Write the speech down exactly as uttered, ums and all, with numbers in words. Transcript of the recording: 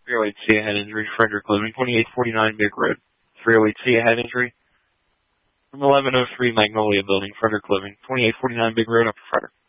three oh eight C, a head injury, Frederick Living, twenty-eight forty-nine Big Road. three oh eight C, a head injury from eleven oh three Magnolia Building, Frederick Living, twenty-eight forty-nine Big Road, Upper Frederick.